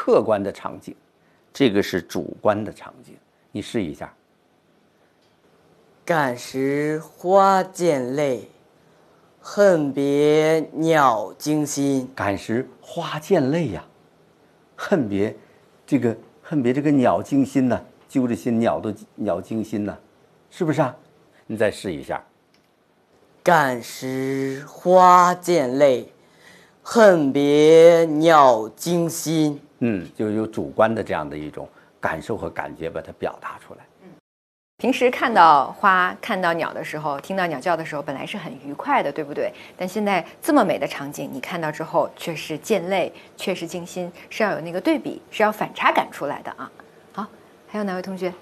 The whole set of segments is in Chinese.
客观的场景，这个是主观的场景。你试一下。 感时花溅泪，恨别鸟惊心。 感时花溅泪呀，恨别这个鸟惊心呐，揪着心鸟惊心呐，是不是啊？你再试一下。 感时花溅泪，恨别鸟惊心。 就是有主观的这样的一种感受和感觉，把它表达出来。 平时看到花、看到鸟的时候，听到鸟叫的时候，本来是很愉快的，对不对？但现在这么美的场景，你看到之后却是溅泪，却是惊心，是要有那个对比，是要反差感出来的啊。好，还有哪位同学？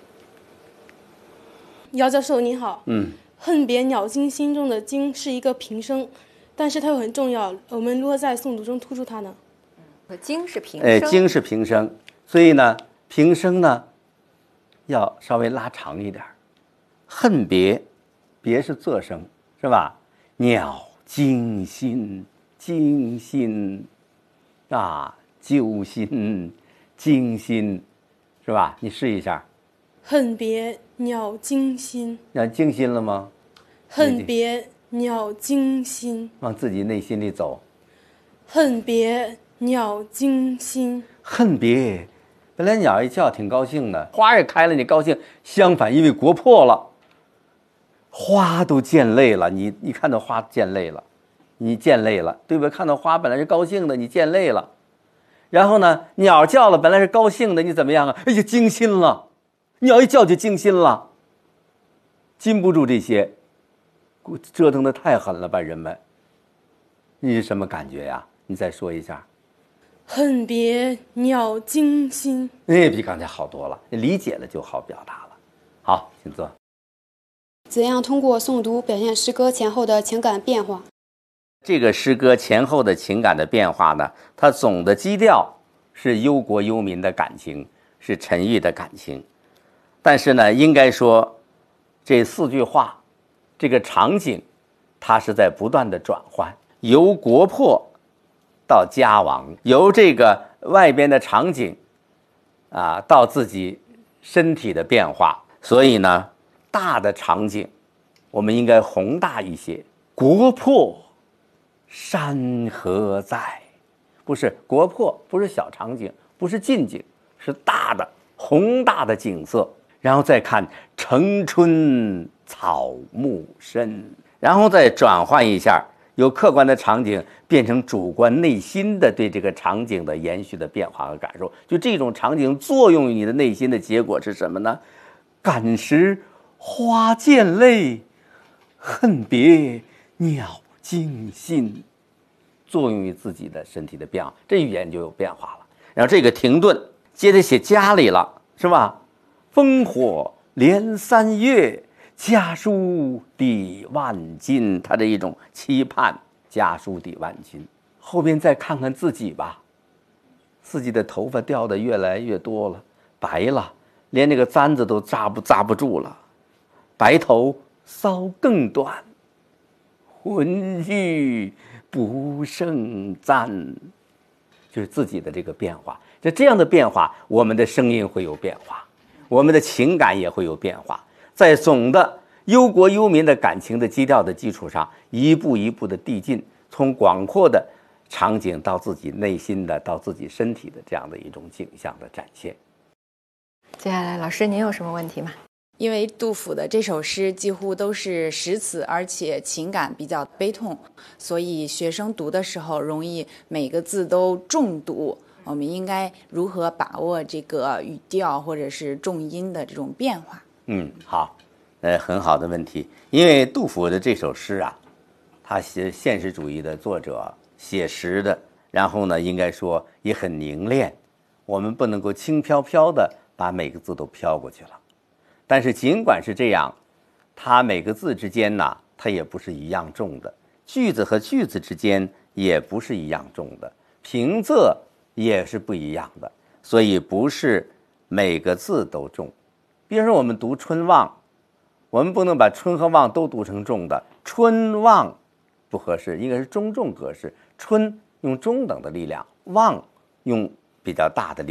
姚教授您好。恨别鸟惊心中的惊是一个平声，但是它又很重要，我们如何在诵读中突出它呢？ 惊是平声， 惊是平声，所以呢，平声呢要稍微拉长一点。恨别，别是仄声，是吧？鸟惊心，惊心啊，揪心，惊心，是吧？你试一下。 恨别鸟惊心， 鸟惊心了吗？ 恨别鸟惊心， 往自己内心里走。 恨别鸟惊心， 恨别，本来鸟一叫挺高兴的，花也开了，你高兴。相反，因为国破了，花都溅泪了。你看到花溅泪了，你溅泪了，对吧？看到花本来是高兴的，你溅泪了。然后呢，鸟叫了，本来是高兴的，你怎么样啊？哎呀，惊心了。鸟一叫就惊心了，禁不住这些，折腾的太狠了吧，人们。你是什么感觉呀？你再说一下。 恨别鸟惊心， 比刚才好多了，理解了就好表达了。好，请坐。 怎样通过诵读表现诗歌前后的情感变化？ 这个诗歌前后的情感的变化呢，它总的基调是忧国忧民的感情，是沉郁的感情。但是呢，应该说这4句话，这个场景它是在不断的转换，由国破到家亡，由这个外边的场景到自己身体的变化。所以呢，大的场景我们应该宏大一些。国破山河在，不是国破，不是小场景，不是近景，是大的宏大的景色。然后再看城春草木深，然后再转换一下，由客观的场景变成主观内心的对这个场景的延续的变化和感受。就这种场景作用于你的内心的结果是什么呢？感时花溅泪，恨别鸟惊心，作用于自己的身体的变化，这语言就有变化了。然后这个停顿，接着写家里了，是吧？烽火连3月，家书抵万金。他这一种期盼，家书抵万金。后边再看看自己吧，自己的头发掉的越来越多了，白了，连这个簪子都扎不住了，白头搔更短，浑欲不胜簪。就是自己的这个变化。这样的变化，我们的声音会有变化，我们的情感也会有变化。在总的忧国忧民的感情的基调的基础上，一步一步的递进，从广阔的场景到自己内心的，到自己身体的这样的一种景象的展现。 接下来，老师您有什么问题吗？ 因为杜甫的这首诗几乎都是实词，而且情感比较悲痛，所以学生读的时候容易每个字都重读。我们应该如何把握这个语调或者是重音的这种变化？ 好，很好的问题。因为杜甫的这首诗啊，他写现实主义的作者，写实的，然后呢，应该说也很凝练，我们不能够轻飘飘的把每个字都飘过去了。但是尽管是这样，它每个字之间呢，它也不是一样重的，句子和句子之间也不是一样重的，平仄也是不一样的，所以不是每个字都重。比如说我们读春望，我们不能把春和望都读成重的，春望不合适，应该是中重格式，春用中等的力量，望用比较大的力量。